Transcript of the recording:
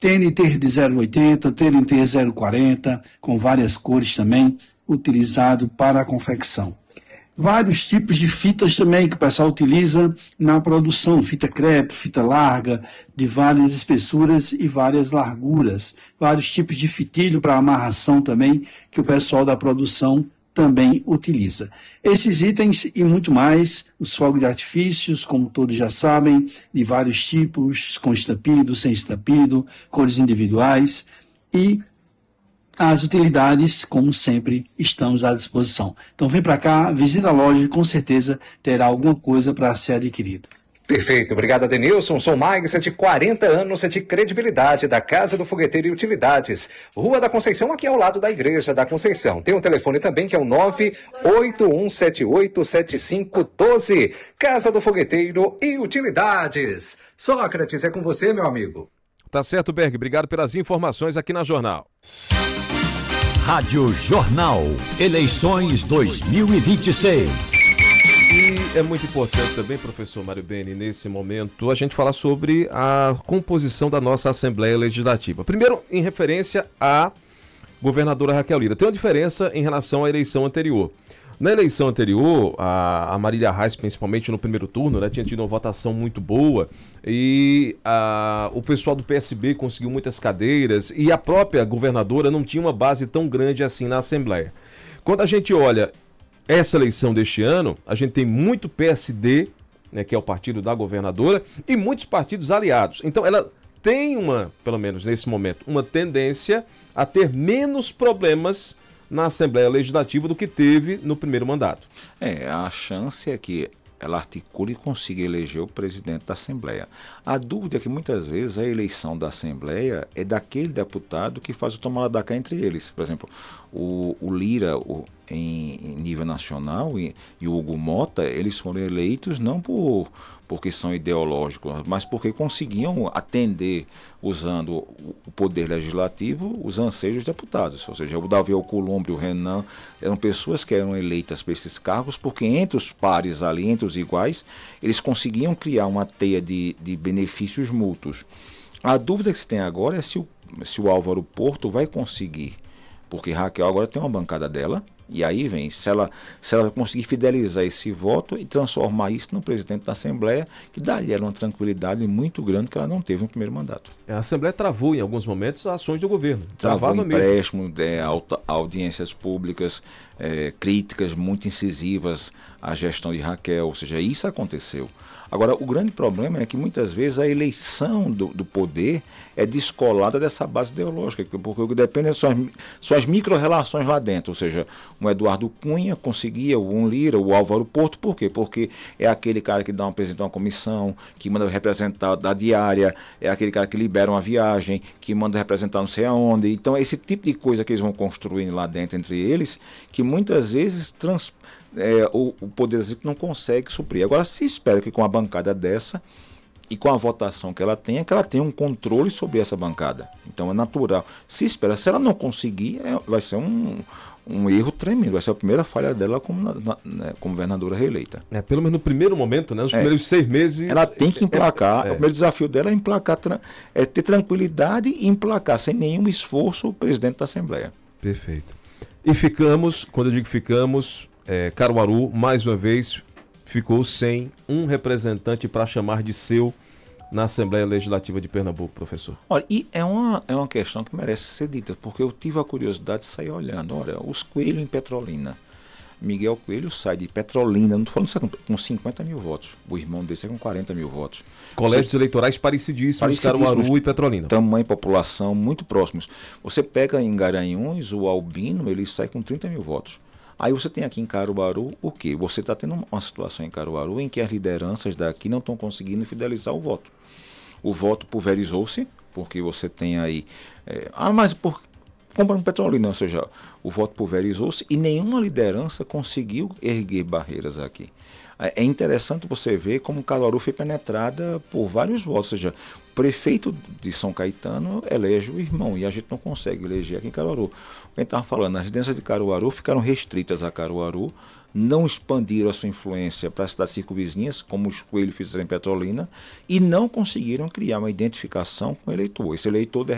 TNT de 0,80, TNT 0,40, com várias cores também, utilizado para a confecção. Vários tipos de fitas também que o pessoal utiliza na produção, fita crepe, fita larga, de várias espessuras e várias larguras. Vários tipos de fitilho para amarração também, que o pessoal da produção também utiliza. Esses itens e muito mais, os fogos de artifícios, como todos já sabem, de vários tipos, com estampido, sem estampido, cores individuais e as utilidades, como sempre, estamos à disposição. Então vem para cá, visita a loja e com certeza terá alguma coisa para ser adquirida. Perfeito, obrigado Adenilson. Sou Magsa, de 40 anos de credibilidade da Casa do Fogueteiro e Utilidades. Rua da Conceição, aqui ao lado da Igreja da Conceição. Tem um telefone também que é o 981787512. Casa do Fogueteiro e Utilidades. Sócrates, é com você, meu amigo. Tá certo, Berg. Obrigado pelas informações aqui na Jornal. Rádio Jornal. Eleições 2026. E é muito importante também, professor Mário Beni, nesse momento, a gente falar sobre a composição da nossa Assembleia Legislativa. Primeiro, em referência à governadora Raquel Lira. Tem uma diferença em relação à eleição anterior. Na eleição anterior, a Marília Reis, principalmente no primeiro turno, né, tinha tido uma votação muito boa e o pessoal do PSB conseguiu muitas cadeiras e a própria governadora não tinha uma base tão grande assim na Assembleia. Quando a gente olha essa eleição deste ano, a gente tem muito PSD, né, que é o partido da governadora, e muitos partidos aliados. Então ela tem pelo menos nesse momento, uma tendência a ter menos problemas na Assembleia Legislativa do que teve no primeiro mandato. A chance é que ela articule e consiga eleger o presidente da Assembleia. A dúvida é que muitas vezes a eleição da Assembleia é daquele deputado que faz o toma lá da cá entre eles. Por exemplo, o Lira em nível nacional e o Hugo Mota, eles foram eleitos não porque são ideológicos, mas porque conseguiam atender, usando o poder legislativo, os anseios dos deputados. Ou seja, o Davi Alcolumbre, o Renan, eram pessoas que eram eleitas para esses cargos porque entre os pares ali, entre os iguais, eles conseguiam criar uma teia de benefícios mútuos. A dúvida que se tem agora é se o Álvaro Porto vai conseguir, porque Raquel agora tem uma bancada dela, e aí vem, se ela conseguir fidelizar esse voto e transformar isso no presidente da Assembleia, que daria ela uma tranquilidade muito grande que ela não teve no primeiro mandato. A Assembleia travou em alguns momentos as ações do governo. Travou empréstimo, audiências públicas, críticas muito incisivas à gestão de Raquel, ou seja, isso aconteceu. Agora, o grande problema é que muitas vezes a eleição do poder é descolada dessa base ideológica, porque o que depende são as micro-relações lá dentro, ou seja, um Eduardo Cunha conseguia, um Lira, o Álvaro Porto, por quê? Porque é aquele cara que dá um presidente de uma comissão, que manda representar da diária, é aquele cara que libera uma viagem, que manda representar não sei aonde. Então, esse tipo de coisa que eles vão construindo lá dentro entre eles, que muitas vezes o Poder Executivo não consegue suprir. Agora, se espera que com a bancada dessa e com a votação que ela tenha um controle sobre essa bancada. Então é natural. Se espera, se ela não conseguir, vai ser um erro tremendo. Vai ser a primeira falha dela como governadora reeleita. Pelo menos no primeiro momento, né? Nos primeiros 6 meses. Ela tem que emplacar. O primeiro desafio dela é emplacar, ter tranquilidade e emplacar sem nenhum esforço o presidente da Assembleia. Perfeito. E quando eu digo ficamos, Caruaru, mais uma vez, ficou sem um representante para chamar de seu na Assembleia Legislativa de Pernambuco, professor. Olha, e é uma questão que merece ser dita, porque eu tive a curiosidade de sair olhando. Olha, os Coelho em Petrolina. Miguel Coelho sai de Petrolina, não estou falando com 50 mil votos. O irmão dele sai com 40 mil votos. Colégios eleitorais parecidíssimos, Caruaru e Petrolina. Tamanho e população muito próximos. Você pega em Garanhuns, o Albino, ele sai com 30 mil votos. Aí você tem aqui em Caruaru o quê? Você está tendo uma situação em Caruaru em que as lideranças daqui não estão conseguindo fidelizar o voto. O voto pulverizou-se, porque você tem aí... comprando Petrolina, ou seja, o voto pulverizou-se e nenhuma liderança conseguiu erguer barreiras aqui. É interessante você ver como Caruaru foi penetrada por vários votos, ou seja, o prefeito de São Caetano elege o irmão e a gente não consegue eleger aqui em Caruaru. Quem estava falando, as lideranças de Caruaru ficaram restritas a Caruaru, não expandiram a sua influência para as cidades circunvizinhas, como os Coelhos fizeram em Petrolina, e não conseguiram criar uma identificação com o eleitor. Esse eleitor, de